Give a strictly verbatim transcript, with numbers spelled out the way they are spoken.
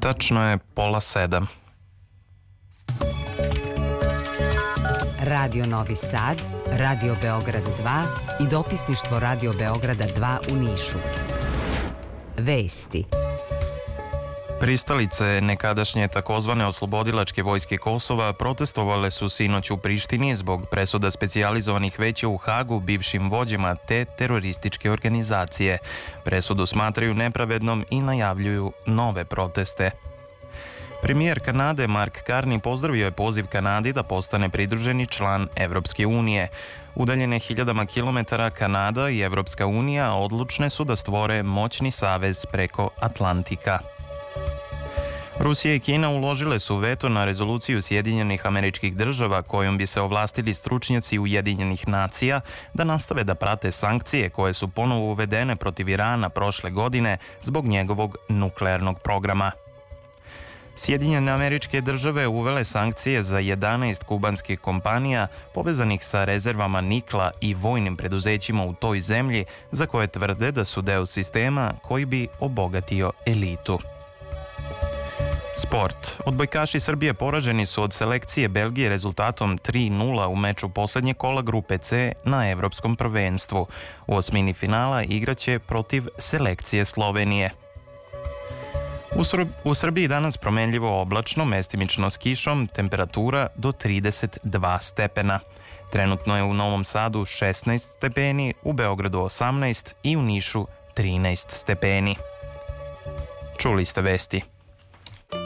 Tačno je pola sedam. Radio Novi Sad, Radio Beograd dva i dopisništvo Radio Beograda dva u Nišu. Vesti. Pristalice nekadašnje takozvane oslobodilačke vojske Kosova protestovale su sinoć u Prištini zbog presuda specijalizovanih veća u Hagu bivšim vođama te terorističke organizacije. Presudu smatraju nepravednom i najavljuju nove proteste. Premijer Kanade Mark Carney pozdravio je poziv Kanadi da postane pridruženi član Evropske unije. Udaljene hiljadama kilometara Kanada i Evropska unija odlučne su da stvore moćni savez preko Atlantika. Rusija i Kina uložile su veto na rezoluciju Sjedinjenih Američkih Država kojom bi se ovlastili stručnjaci Ujedinjenih nacija da nastave da prate sankcije koje su ponovo uvedene protiv Irana prošle godine zbog njegovog nuklearnog programa. Sjedinjene Američke Države uvele sankcije za jedanaest kubanskih kompanija povezanih sa rezervama nikla i vojnim preduzećima u toj zemlji za koje tvrde da su deo sistema koji bi obogatio elitu. Sport. Odbojkaši Srbije poraženi su od selekcije Belgije rezultatom tri nula u meču poslednje kola grupe C na Evropskom prvenstvu. U osmini finala igraće protiv selekcije Slovenije. U, Sr- u Srbiji danas promenljivo oblačno, mestimično s kišom, temperatura do trideset dva stepena. Trenutno je u Novom Sadu šesnaest stepeni, u Beogradu osamnaest i u Nišu trinaest stepeni. Čuli ste vesti.